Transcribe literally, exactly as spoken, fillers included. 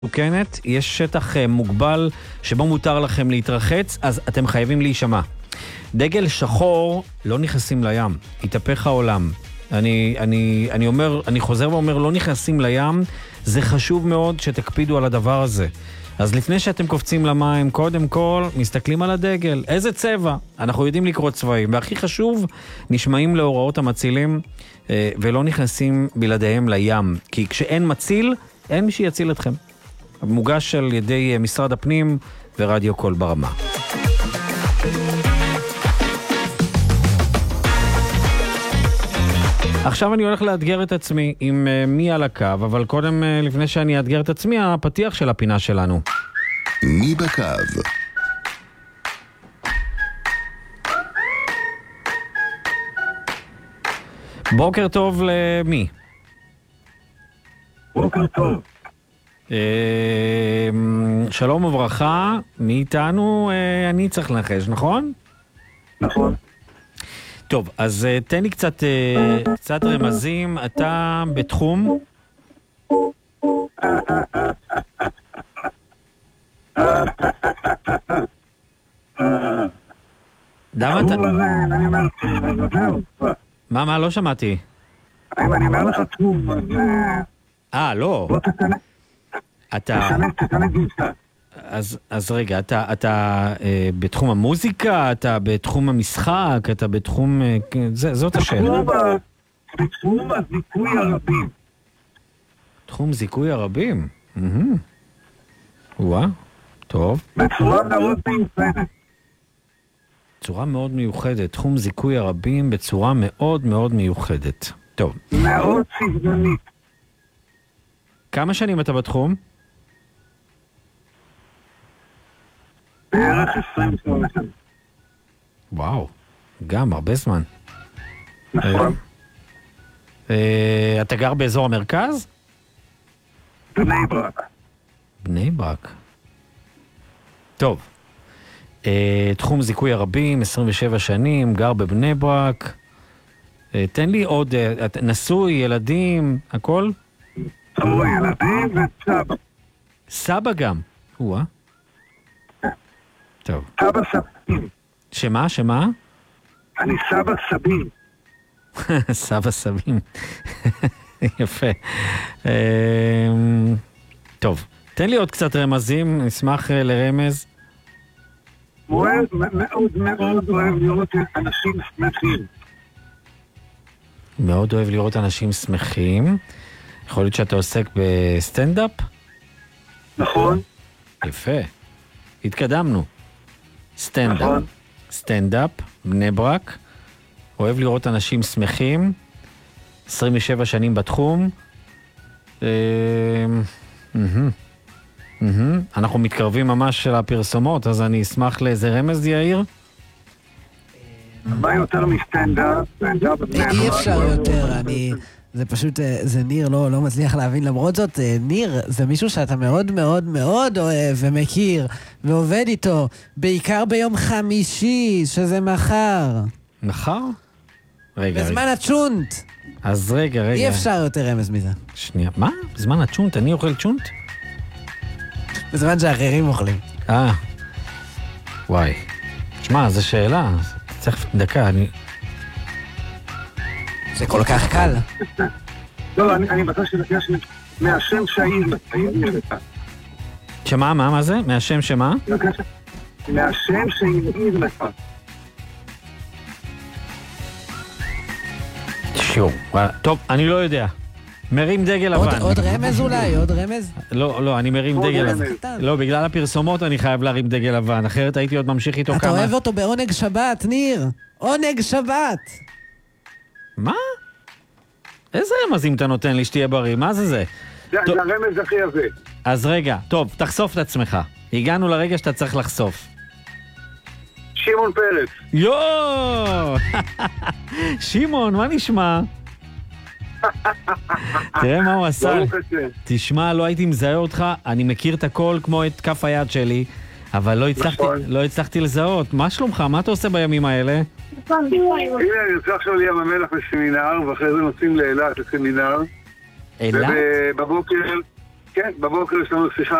מסוכנת, יש שטח מוגבל שבו מותר לכם להתרחץ, אז אתם חייבים להישמע. דגל שחור לא נכנסים לים, התהפך העולם. אני, אני, אני אומר, אני חוזר ואומר, לא נכנסים לים, זה חשוב מאוד שתקפידו על הדבר הזה. אז לפני שאתם קופצים למים, קודם כל, מסתכלים על הדגל. איזה צבע? אנחנו יודעים לקרוא צבעים. והכי חשוב, נשמעים להוראות המצילים, ולא נכנסים בלעדיהם לים. כי כשאין מציל, אין מי שיציל אתכם. מוגש על ידי משרד הפנים ורדיו קול ברמה. עכשיו אני הולך לאתגר את עצמי עם מי על הקו, אבל קודם, לפני שאני אתגר את עצמי, הפתיח של הפינה שלנו. מי בקו? בוקר טוב למי? בוקר טוב. שלום וברכה, מי איתנו? אני צריך לנחש, נכון? נכון. טוב, אז תן לי קצת, קצת רמזים. אתה בתחום? למה אתה... מה, מה? לא שמעתי. אני אומר לך תחום. אה, לא. בוא תתנה. אתה... תתנה, תתנה גיסה. אז, אז רגע, אתה, אתה אה, בתחום המוזיקה, אתה בתחום המשחק, אתה בתחום... אה, זה, זאת השאלה. בתחום הזיכוי הרבים. תחום זיכוי הרבים? Mm-hmm. וואה, טוב. בצורה מאוד מיוחדת. בצורה מאוד מיוחדת. תחום זיכוי הרבים בצורה מאוד מאוד מיוחדת. טוב. מאוד צבעונית. כמה שנים אתה בתחום? בערך עשרים ושמונה שנים. וואו, גם הרבה זמן. נכון. אה, אתה גר באזור המרכז? בני ברק. בני ברק. טוב. אה, תחום זיכוי הרבים, עשרים ושבע שנים, גר בבני ברק. אה, תן לי עוד, אה, נשוי, ילדים, הכל? הוא ילדים וסבא. סבא גם. וואה. טוב. סבא סבים. שמה? שמה? אני סבא סבים. סבא סבים. יפה. טוב, תן לי עוד קצת רמזים, נשמח לרמז. הוא מאוד מאוד אוהב לראות אנשים שמחים. מאוד אוהב לראות אנשים שמחים. יכול להיות שאתה עוסק בסטנדאפ? נכון. יפה. התקדמנו. סטנדאפ. נכון. סטנדאפ, בני ברק. אוהב לראות אנשים שמחים. עשרים ושבע שנים בתחום. אנחנו מתקרבים ממש של הפרסומות, אז אני אשמח לאיזה רמז, יאיר. מה יותר מסטנדאפ? סטנדאפ בבני ברק. אי אפשר יותר, אני... זה פשוט, זה ניר, לא, לא מצליח להבין. למרות זאת, ניר, זה מישהו שאתה מאוד מאוד מאוד אוהב ומכיר ועובד איתו, בעיקר ביום חמישי, שזה מחר. מחר? רגע, בזמן רגע. הצ'ונט. אז רגע, רגע. אי אפשר יותר רמז מזה. שנייה, מה? בזמן הצ'ונט? אני אוכל צ'ונט? בזמן שאחרים אוכלים. אה, וואי. תשמע, זו שאלה. צריך דקה, אני... זה כל כך קל. לא, אני בטוח שנתייש מהשם שהעיר לך. שמה, מה, מה זה? מהשם שמה? מהשם שהעיר לך. שו, טוב, אני לא יודע. מרים דגל עוד, לבן. עוד רמז אולי? עוד רמז? לא, לא, אני מרים עוד דגל רמז. לבן. לא, בגלל הפרסומות אני חייב להרים דגל לבן, אחרת הייתי עוד ממשיך איתו אתה כמה... אוהב אותו בעונג שבת, ניר. עונג שבת. מה? איזה רמזים אתה נותן לי שתהיה בריא? מה זה זה? זה טוב. הרמז הכי יפה. אז רגע, טוב, תחשוף את עצמך. הגענו לרגע שאתה צריך לחשוף. שמעון פרץ. יואו! שמעון, מה נשמע? תראה מה הוא עשה. ברוך השם. תשמע, לא הייתי מזהה אותך, אני מכיר את הכל כמו את כף היד שלי, אבל לא הצלחתי, נכון. לא הצלחתי לזהות. מה שלומך? מה אתה עושה בימים האלה? הנה, אני יוצא עכשיו לים המלח לסמינר, ואחרי זה נוסעים לאילת לסמינר. אילת? ובבוקר, כן, בבוקר יש לנו שיחה